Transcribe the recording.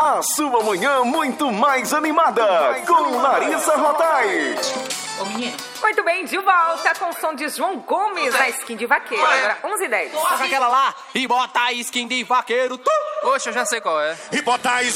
A sua manhã muito mais animada com Larissa Rotai. Ô, menino. Muito bem, de volta com o som de João Gomes na skin de vaqueiro. Agora 11h10. Toca aquela lá e bota a skin de vaqueiro. Poxa, eu já sei qual é. E bota a